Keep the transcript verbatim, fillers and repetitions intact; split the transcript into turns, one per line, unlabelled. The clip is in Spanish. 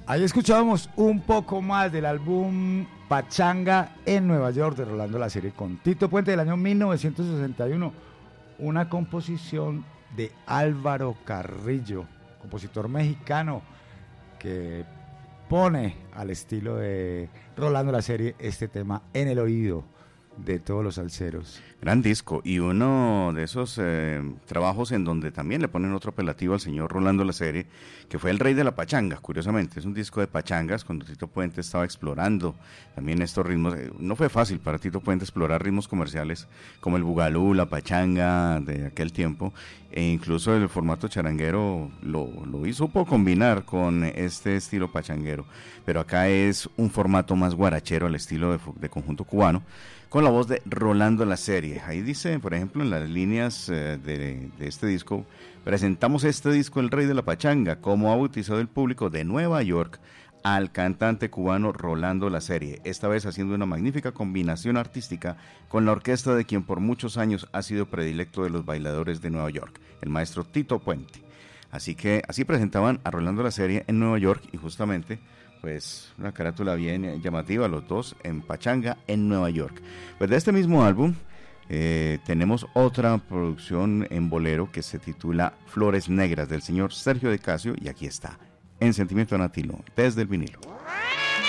Ahí escuchábamos un poco más del álbum Pachanga en Nueva York de Rolando la Serie con Tito Puente del año mil novecientos sesenta y uno, una composición de Álvaro Carrillo, compositor mexicano que pone al estilo de Rolando la Serie este tema en el oído de todos los salseros.
Gran disco, y uno de esos eh, trabajos en donde también le ponen otro apelativo al señor Rolando la Serie, que fue el rey de la pachanga, curiosamente. Es un disco de pachangas cuando Tito Puente estaba explorando también estos ritmos. Eh, no fue fácil para Tito Puente explorar ritmos comerciales como el bugalú, la pachanga de aquel tiempo, e incluso el formato charanguero lo, lo hizo supo combinar con este estilo pachanguero, pero acá es un formato más guarachero al estilo de, de conjunto cubano, con la voz de Rolando la Serie. Ahí dice, por ejemplo, en las líneas eh, de, de este disco: presentamos este disco El Rey de la Pachanga, como ha bautizado el público de Nueva York al cantante cubano Rolando la Serie, esta vez haciendo una magnífica combinación artística con la orquesta de quien por muchos años ha sido predilecto de los bailadores de Nueva York, el maestro Tito Puente. Así que así presentaban a Rolando la Serie en Nueva York, y justamente pues una carátula bien llamativa, los dos en pachanga en Nueva York. Pues de este mismo álbum eh, tenemos otra producción en bolero que se titula Flores Negras, del señor Sergio de Casio, y aquí está, en Sentimiento Natilino, desde el vinilo.